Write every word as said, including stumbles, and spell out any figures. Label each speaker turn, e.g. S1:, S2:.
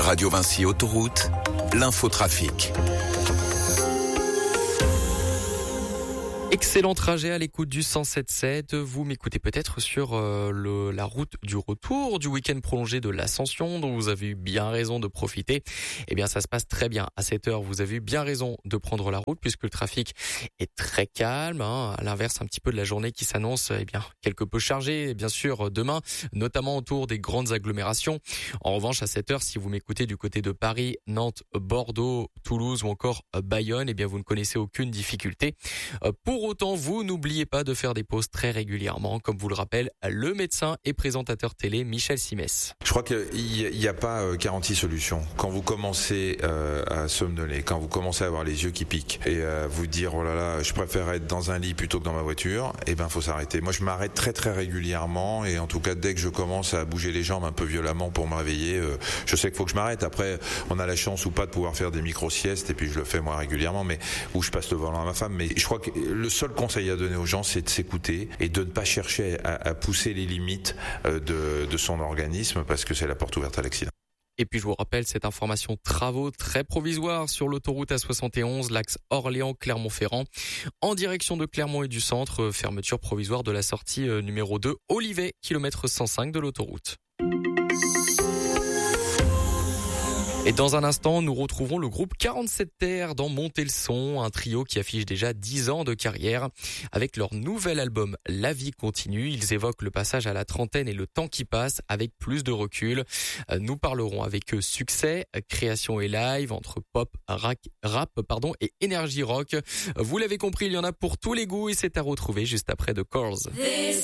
S1: Radio Vinci Autoroute, l'infotrafic.
S2: Excellent trajet à l'écoute du cent sept sept. Vous m'écoutez peut-être sur euh, le, la route du retour du week-end prolongé de l'Ascension, dont vous avez eu bien raison de profiter. Eh bien, ça se passe très bien. À cette heure, vous avez eu bien raison de prendre la route puisque le trafic est très calme. Hein, à l'inverse, un petit peu de la journée qui s'annonce, eh bien, quelque peu chargée, bien sûr, demain, notamment autour des grandes agglomérations. En revanche, à cette heure, si vous m'écoutez du côté de Paris, Nantes, Bordeaux, Toulouse ou encore Bayonne, eh bien, vous ne connaissez aucune difficulté. Pour autant, vous n'oubliez pas de faire des pauses très régulièrement, comme vous le rappelle le médecin et présentateur télé Michel Simès.
S3: Je crois qu'il n'y a pas quarante solutions. Quand vous commencez euh, à somnoler, quand vous commencez à avoir les yeux qui piquent et à vous dire oh là là, je préfère être dans un lit plutôt que dans ma voiture, eh ben faut s'arrêter. Moi, je m'arrête très très régulièrement et en tout cas dès que je commence à bouger les jambes un peu violemment pour me réveiller, euh, je sais qu'il faut que je m'arrête. Après, on a la chance ou pas de pouvoir faire des micro-siestes et puis je le fais moi régulièrement, mais où je passe le volant à ma femme. Mais je crois que le seul conseil à donner aux gens, c'est de s'écouter et de ne pas chercher à, à pousser les limites de, de son organisme parce que c'est la porte ouverte à l'accident.
S2: Et puis je vous rappelle cette information travaux très provisoires sur l'autoroute A soixante et onze, l'axe Orléans-Clermont-Ferrand, en direction de Clermont et du centre, fermeture provisoire de la sortie numéro deux, Olivet, kilomètre cent cinq de l'autoroute. Et dans un instant, nous retrouvons le groupe quarante-sept Terre dans Monter le son, un trio qui affiche déjà dix ans de carrière. Avec leur nouvel album La vie continue, ils évoquent le passage à la trentaine et le temps qui passe avec plus de recul. Nous parlerons avec eux succès, création et live entre pop, rap, rap pardon, et énergie rock. Vous l'avez compris, il y en a pour tous les goûts et c'est à retrouver juste après The Corrs.